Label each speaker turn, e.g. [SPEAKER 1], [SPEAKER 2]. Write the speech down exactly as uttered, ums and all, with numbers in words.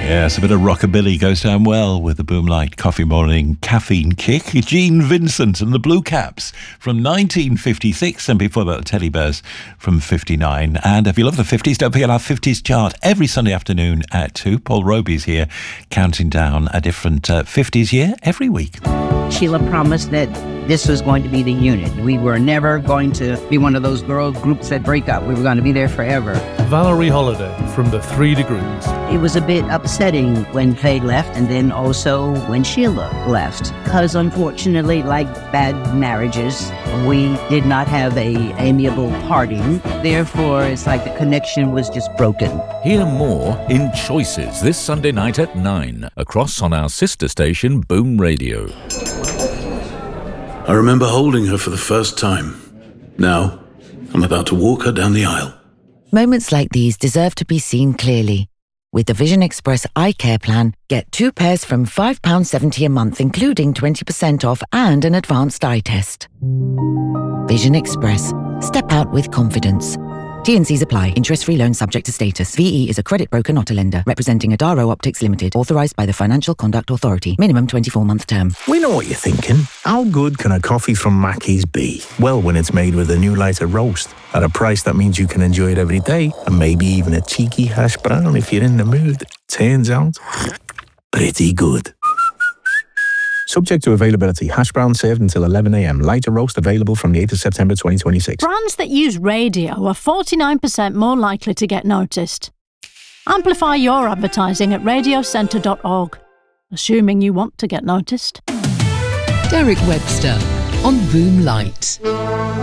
[SPEAKER 1] Yes, a bit of rockabilly goes down well with the Boomlight Coffee Morning Caffeine Kick. Gene Vincent and the Blue Caps from nineteen fifty-six, and before that, the Teddy Bears from fifty-nine. And if you love the fifties, don't forget our fifties chart every Sunday afternoon at two. Paul Roby's here, counting down a different uh, fifties year every week.
[SPEAKER 2] Sheila promised that this was going to be the unit. We were never going to be one of those girl groups that break up. We were going to be there forever.
[SPEAKER 3] Valerie Holiday from the Three Degrees.
[SPEAKER 2] It was a bit upsetting when Faye left, and then also when Sheila left, because unfortunately, like bad marriages, we did not have a amiable parting. Therefore, it's like the connection was just broken.
[SPEAKER 4] Hear more in Choices this Sunday night at nine, across on our sister station Boom Radio.
[SPEAKER 5] I remember holding her for the first time. Now, I'm about to walk her down the aisle.
[SPEAKER 6] Moments like these deserve to be seen clearly. With the Vision Express Eye Care Plan, get two pairs from five pounds seventy a month, including twenty percent off and an advanced eye test. Vision Express. Step out with confidence. T and C's apply. Interest-free loan subject to status. V E is a credit broker, not a lender. Representing Adaro Optics Limited. Authorised by the Financial Conduct Authority. Minimum twenty-four month term.
[SPEAKER 7] We know what you're thinking. How good can a coffee from Mackey's be? Well, when it's made with a new lighter roast. At a price that means you can enjoy it every day. And maybe even a cheeky hash brown if you're in the mood. Turns out, pretty good. Subject to availability. Hash brown served until eleven a.m. Lighter roast available from the eighth of September twenty twenty-six.
[SPEAKER 8] Brands that use radio are forty-nine percent more likely to get noticed. Amplify your advertising at radio centre dot org, assuming you want to get noticed.
[SPEAKER 9] Derek Webster on Boom Light.